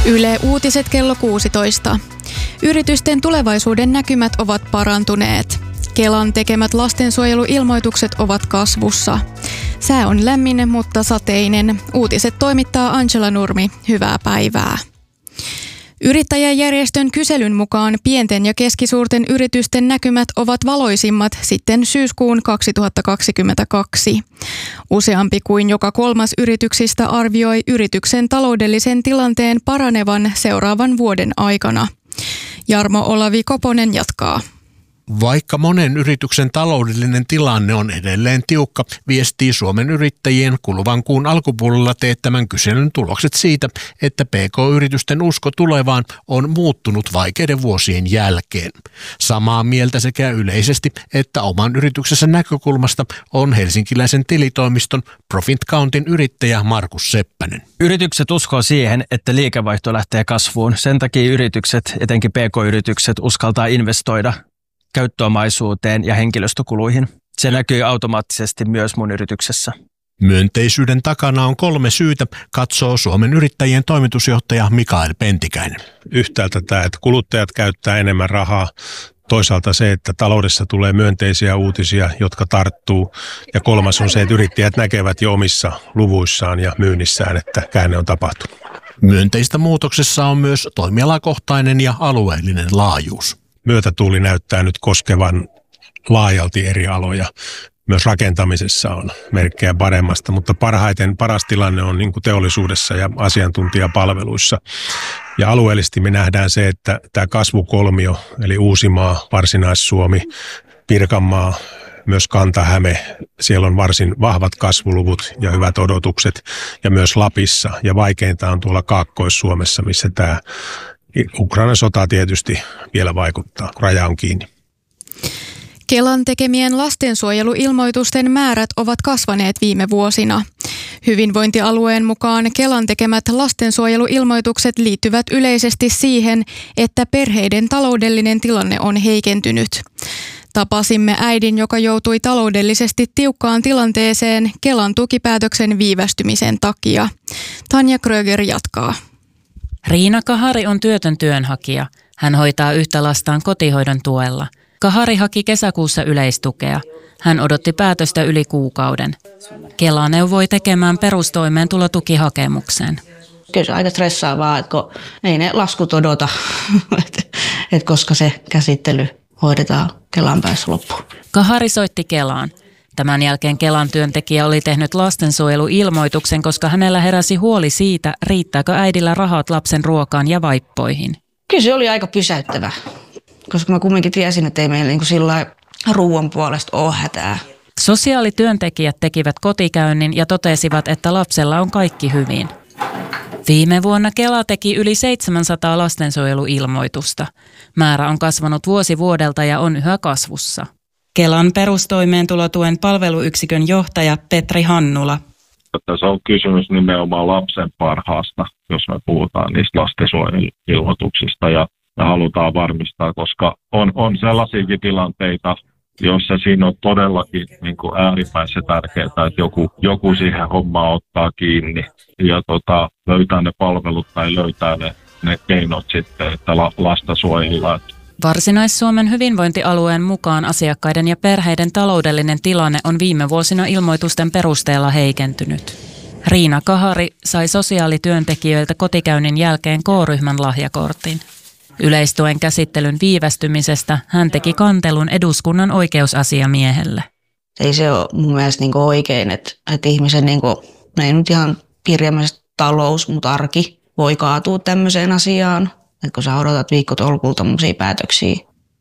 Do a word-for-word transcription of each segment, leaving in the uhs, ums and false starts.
Yle Uutiset kello kuusitoista. Yritysten tulevaisuuden näkymät ovat parantuneet. Kelan tekemät lastensuojeluilmoitukset ovat kasvussa. Sää on lämmin, mutta sateinen. Uutiset toimittaa Angela Nurmi. Hyvää päivää. Yrittäjäjärjestön kyselyn mukaan pienten ja keskisuurten yritysten näkymät ovat valoisimmat sitten syyskuun kaksituhattakaksikymmentäkaksi. Useampi kuin joka kolmas yrityksistä arvioi yrityksen taloudellisen tilanteen paranevan seuraavan vuoden aikana. Jarmo Olavi Koponen jatkaa. Vaikka monen yrityksen taloudellinen tilanne on edelleen tiukka, viestii Suomen Yrittäjien kuluvan kuun alkupuolella teettämän kyselyn tulokset siitä, että P K-yritysten usko tulevaan on muuttunut vaikeiden vuosien jälkeen. Samaa mieltä sekä yleisesti että oman yrityksensä näkökulmasta on helsinkiläisen tilitoimiston Profit Countin yrittäjä Markus Seppänen. Yritykset uskoo siihen, että liikevaihto lähtee kasvuun. Sen takia yritykset, etenkin P K-yritykset, uskaltaa investoida käyttöomaisuuteen ja henkilöstökuluihin. Se näkyy automaattisesti myös mun yrityksessä. Myönteisyyden takana on kolme syytä, katsoo Suomen Yrittäjien toimitusjohtaja Mikael Pentikäinen. Yhtäältä tämä, että kuluttajat käyttää enemmän rahaa. Toisaalta se, että taloudessa tulee myönteisiä uutisia, jotka tarttuu. Ja kolmas on se, että yrittäjät näkevät jo omissa luvuissaan ja myynnissään, että käänne on tapahtunut. Myönteistä muutoksessa on myös toimialakohtainen ja alueellinen laajuus. Myötätuuli näyttää nyt koskevan laajalti eri aloja. Myös rakentamisessa on merkkejä paremmasta, mutta parhaiten paras tilanne on niin kuin teollisuudessa ja asiantuntijapalveluissa. Ja alueellisesti me nähdään se, että tämä kasvukolmio, eli Uusimaa, Varsinais-Suomi, Pirkanmaa, myös Kanta-Häme, siellä on varsin vahvat kasvuluvut ja hyvät odotukset. Ja myös Lapissa, ja vaikeinta on tuolla Kaakkois-Suomessa, missä tämä Ukrainan sota tietysti vielä vaikuttaa, raja on kiinni. Kelan tekemien lastensuojeluilmoitusten määrät ovat kasvaneet viime vuosina. Hyvinvointialueen mukaan Kelan tekemät lastensuojeluilmoitukset liittyvät yleisesti siihen, että perheiden taloudellinen tilanne on heikentynyt. Tapasimme äidin, joka joutui taloudellisesti tiukkaan tilanteeseen Kelan tukipäätöksen viivästymisen takia. Tanja Kröger jatkaa. Riina Kahari on työtön työnhakija. Hän hoitaa yhtä lastaan kotihoidon tuella. Kahari haki kesäkuussa yleistukea. Hän odotti päätöstä yli kuukauden. Kela neuvoi tekemään perustoimeentulotukihakemuksen. Kyllä se on aika stressaavaa, että kun ei ne laskut odota, että koska se käsittely hoidetaan Kelan päässä loppuun. Kahari soitti Kelaan. Tämän jälkeen Kelan työntekijä oli tehnyt lastensuojeluilmoituksen, koska hänellä heräsi huoli siitä, riittääkö äidillä rahat lapsen ruokaan ja vaippoihin. Kyllä se oli aika pysäyttävä, koska mä kumminkin tiesin, että ei meillä niin kuin sillä ruoan puolesta ole hätää. Sosiaalityöntekijät tekivät kotikäynnin ja totesivat, että lapsella on kaikki hyvin. Viime vuonna Kela teki yli seitsemänsataa lastensuojeluilmoitusta. Määrä on kasvanut vuosi vuodelta ja on yhä kasvussa. Kelan perustoimeentulotuen palveluyksikön johtaja Petri Hannula. Tässä on kysymys nimenomaan lapsen parhaasta, jos me puhutaan niistä lastensuojeluilmoituksista ja me halutaan varmistaa, koska on, on sellaisiakin tilanteita, joissa siinä on todellakin niin kuin äärimmäisen tärkeää, että joku, joku siihen hommaan ottaa kiinni ja tota, löytää ne palvelut tai löytää ne, ne keinot sitten, että la, lasta suojellaan. Varsinais-Suomen hyvinvointialueen mukaan asiakkaiden ja perheiden taloudellinen tilanne on viime vuosina ilmoitusten perusteella heikentynyt. Riina Kahari sai sosiaalityöntekijöiltä kotikäynnin jälkeen K-ryhmän lahjakortin. Yleistuen käsittelyn viivästymisestä hän teki kantelun eduskunnan oikeusasiamiehelle. Ei se ole mun mielestä niin kuin oikein, että, että ihmisen, niin kuin, ei nyt ihan kirjaimellisesti talous, mutta arki voi kaatua tämmöiseen asiaan. Että kun sä odotat viikkotolkulta tämmöisiä päätöksiä.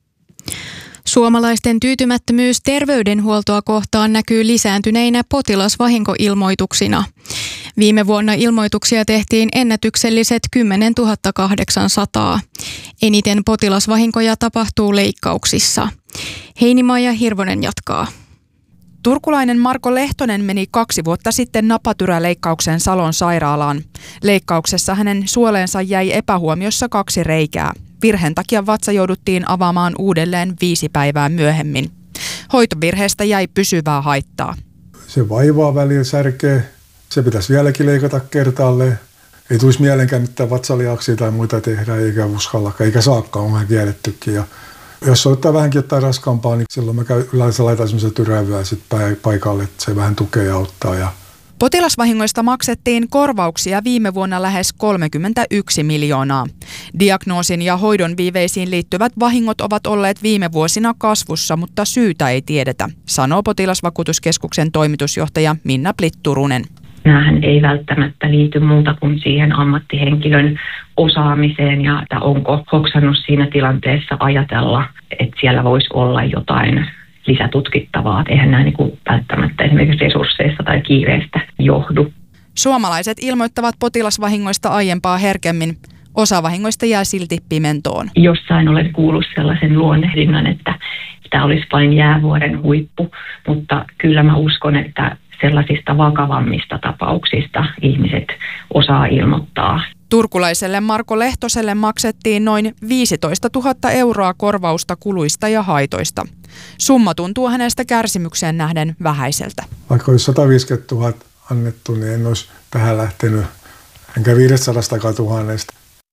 Suomalaisten tyytymättömyys terveydenhuoltoa kohtaan näkyy lisääntyneinä potilasvahinkoilmoituksina. Viime vuonna ilmoituksia tehtiin ennätykselliset kymmenentuhatta kahdeksansataa. Eniten potilasvahinkoja tapahtuu leikkauksissa. Heinimaija Hirvonen jatkaa. Turkulainen Marko Lehtonen meni kaksi vuotta sitten napatyräleikkaukseen Salon sairaalaan. Leikkauksessa hänen suoleensa jäi epähuomiossa kaksi reikää. Virheen takia vatsa jouduttiin avaamaan uudelleen viisi päivää myöhemmin. Hoitovirheestä jäi pysyvää haittaa. Se vaivaa välillä särkee. Se pitäisi vieläkin leikata kertaalleen. ei tulisi mielenkään mitään vatsaliauksia tai muita tehdä, eikä uskallakaan, eikä saakkaan, on vähän kiellettykin. Ja jos ottaa vähänkin jotain raskaampaa, niin silloin mä käyn, yleensä laitan semmoisen tyrävyä sitten paikalle, että se vähän tukee ja auttaa. Ja potilasvahingoista maksettiin korvauksia viime vuonna lähes kolmekymmentäyksi miljoonaa. Diagnoosin ja hoidon viiveisiin liittyvät vahingot ovat olleet viime vuosina kasvussa, mutta syytä ei tiedetä, sanoo Potilasvakuutuskeskuksen toimitusjohtaja Minna Plitt-Turunen. Nämähän ei välttämättä liity muuta kuin siihen ammattihenkilön osaamiseen ja että onko hoksannut siinä tilanteessa ajatella, että siellä voisi olla jotain lisätutkittavaa. Eihän nämä niin kuin välttämättä esimerkiksi resursseista tai kiireestä johdu. Suomalaiset ilmoittavat potilasvahingoista aiempaa herkemmin. Osa vahingoista jää silti pimentoon. Jossain olen kuullut sellaisen luonnehdinnan, että tämä olisi vain jäävuoren huippu, mutta kyllä mä uskon, että sellaisista vakavammista tapauksista ihmiset osaa ilmoittaa. Turkulaiselle Marko Lehtoselle maksettiin noin viisitoistatuhatta euroa korvausta kuluista ja haitoista. Summa tuntuu hänestä kärsimykseen nähden vähäiseltä. Vaikka olisi sataviisikymmentätuhatta annettu, niin en olisi tähän lähtenyt, enkä viisisataa tuhannesta.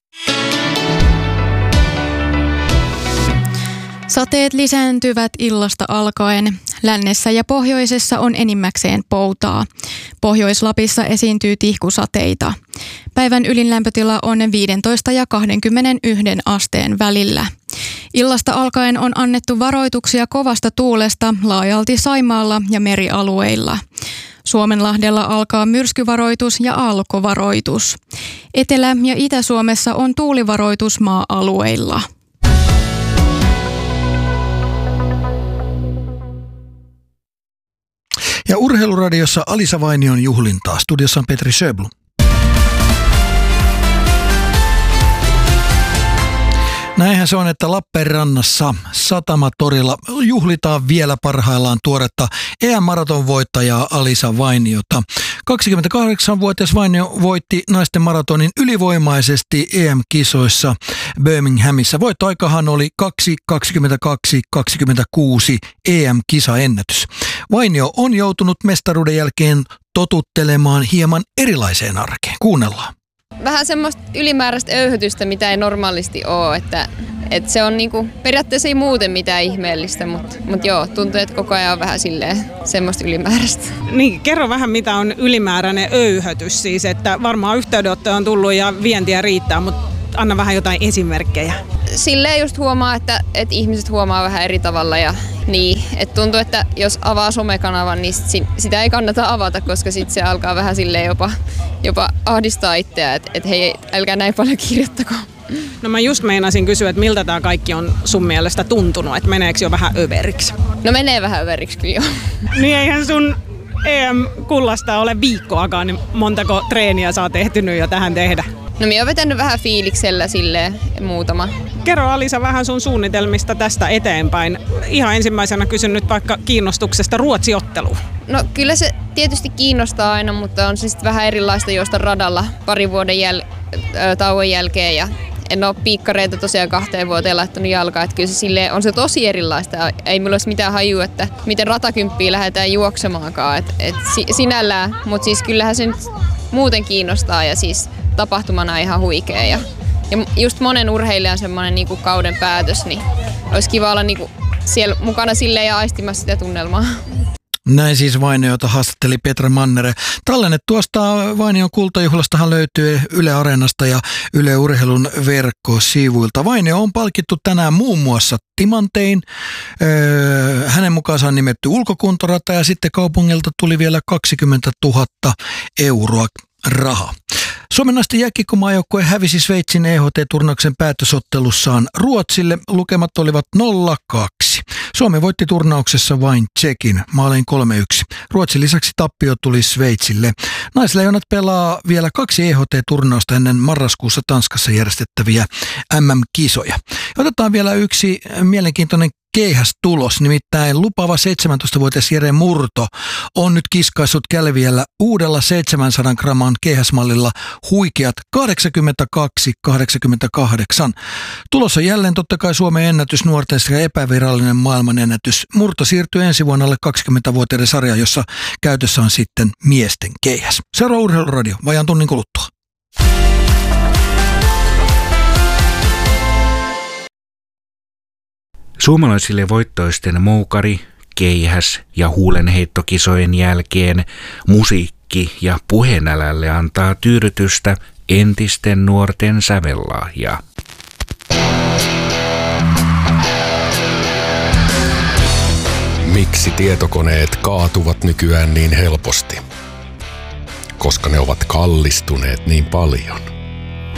Sateet lisääntyvät illasta alkaen. Lännessä ja pohjoisessa on enimmäkseen poutaa. Pohjois-Lapissa esiintyy tihkusateita. Päivän ylin lämpötila on viisitoista ja kaksikymmentäyksi asteen välillä. Illasta alkaen on annettu varoituksia kovasta tuulesta laajalti Saimaalla ja merialueilla. Suomenlahdella alkaa myrskyvaroitus ja aallokkovaroitus. Etelä- ja Itä-Suomessa on tuulivaroitus maa-alueilla. Ja Urheiluradiossa Alisa Vainion juhlintaa. Studiossa on Petri Sjöblom. Näinhän se on, että Lappeenrannassa Satamatorilla juhlitaan vielä parhaillaan tuoretta E M-maraton voittajaa Alisa Vainiota. kaksikymmentäkahdeksanvuotias Vainio voitti naisten maratonin ylivoimaisesti E M-kisoissa Birminghamissa. Voittoaikahan oli kaksi kaksikymmentäkaksi kaksikymmentäkuusi E M-kisaennätys. Vainio on joutunut mestaruuden jälkeen totuttelemaan hieman erilaiseen arkeen. Kuunnellaan. Vähän semmoista ylimääräistä öyhytystä, mitä ei normaalisti ole, että, että se on niinku, periaatteessa ei muuten mitään ihmeellistä, mutta, mutta joo, tuntuu, että koko ajan on vähän silleen semmoista ylimääräistä. Niin, kerro vähän mitä on ylimääräinen öyhötys siis, että varmaan yhteydenottoja on tullut ja vientiä riittää, mutta anna vähän jotain esimerkkejä. Silleen just huomaa, että, että ihmiset huomaa vähän eri tavalla ja niin, että tuntuu, että jos avaa somekanavan, niin sit, sitä ei kannata avata, koska sitten se alkaa vähän silleen jopa, jopa ahdistaa itseä, että, että hei, älkää näin paljon kirjoittako. No mä just meinasin kysyä, että miltä tämä kaikki on sun mielestä tuntunut, että meneekö jo vähän överiksi? No menee vähän överiksi kyllä jo. Niin eihän sun E M-kullasta ole viikkoakaan, niin montako treeniä sä oot ehtinyt jo tähän tehdä? No minä oon vetänyt vähän fiiliksellä silleen muutama. Kerro Alisa vähän sun suunnitelmista tästä eteenpäin. Ihan ensimmäisenä kysyn nyt vaikka kiinnostuksesta Ruotsi-otteluun. No kyllä se tietysti kiinnostaa aina, mutta on se sitten vähän erilaista juosta radalla parin vuoden jäl- tauon jälkeen. Ja en ole piikkareita tosiaan kahteen vuoteen laittanut jalkaa, että kyllä se silleen on se tosi erilaista. Ei mulla olisi mitään hajua, että miten ratakymppiä lähdetään juoksemaankaan, et, et sinällään. Mutta siis kyllähän se nyt muuten kiinnostaa ja siis tapahtumana ihan huikea. Ja, ja just monen urheilijan semmoinen niinku kauden päätös, niin olisi kiva olla niinku siellä mukana silleen ja aistimassa sitä tunnelmaa. Näin siis Vainiota haastatteli Petra Mannere. Tallenne tuosta Vainion kultajuhlastahan löytyy Yle Areenasta ja Yle Urheilun verkkosivuilta. Vainio on palkittu tänään muun muassa timantein. Öö, hänen mukaansa on nimetty ulkokuntorata ja sitten kaupungilta tuli vielä kaksikymmentätuhatta euroa rahaa. Suomen naisten jääkiekkomaajoukkue hävisi Sveitsin E H T-turnauksen päätösottelussaan Ruotsille. Lukemat olivat nolla kaksi. Suomi voitti turnauksessa vain Tšekin maalein kolme yksi. Ruotsin lisäksi tappio tuli Sveitsille. Naisleijonat pelaa vielä kaksi E H T-turnausta ennen marraskuussa Tanskassa järjestettäviä M M-kisoja. Otetaan vielä yksi mielenkiintoinen keihästulos, nimittäin lupaava seitsemäntoistavuotias Jere Murto on nyt kiskaissut Kälviällä uudella seitsemänsadan gramman keihäsmallilla huikeat kahdeksankymmentäkaksi kahdeksankymmentäkahdeksan. Tulos on jälleen totta kai Suomen ennätys, nuorten sekä epävirallinen maailmanennätys. Murto siirtyy ensi vuonna alle kaksikymmentävuotiaiden sarjaan, jossa käytössä on sitten miesten keihäs. Seuraa Urheiluradio vajaan tunnin kuluttua. Suomalaisille voittoisten moukari, keihäs ja huulenheittokisojen jälkeen musiikki ja puheenälälle antaa tyydytystä entisten nuorten sävellahja. Miksi tietokoneet kaatuvat nykyään niin helposti? Koska ne ovat kallistuneet niin paljon.